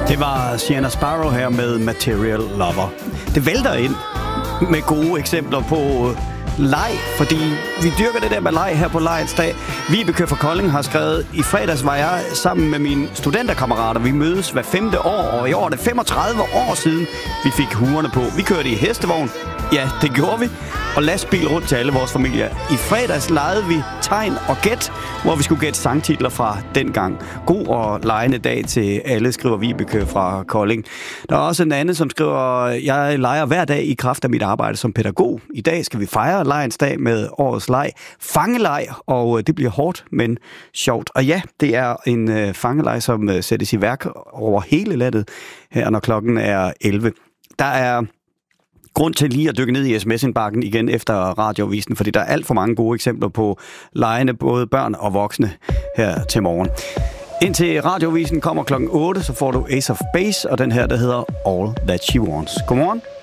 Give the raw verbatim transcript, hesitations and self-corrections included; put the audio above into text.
Det var Sienna Sparrow her med Material Lover. Det vælter ind med gode eksempler på leg, fordi vi dyrker det der med leg her på Lejens Dag. Vibeke fra Kolding har skrevet, i fredags var jeg sammen med mine studenterkammerater. Vi mødes hver femte år, og i år er det femogtredive år siden, vi fik huerne på. Vi kørte i hestevogn. Ja, det gjorde vi. Og lastbil rundt til alle vores familier. I fredags legede vi tegn og gæt, hvor vi skulle gætte sangtitler fra dengang. God og legende dag til alle, skriver Vibeke fra Kolding. Der er også en anden, som skriver, jeg leger hver dag i kraft af mit arbejde som pædagog. I dag skal vi fejre Lejens Dag med årets leg. Fangeleg, og det bliver hårdt, men sjovt. Og ja, det er en øh, fangeleg, som øh, sættes i værk over hele landet her, når klokken er elleve. Der er grund til lige at dykke ned i sms-indbakken igen efter radiovisen, fordi der er alt for mange gode eksempler på legende, både børn og voksne, her til morgen. Indtil radiovisen kommer klokken otte, så får du Ace of Base, og den her, der hedder All That She Wants. Godmorgen.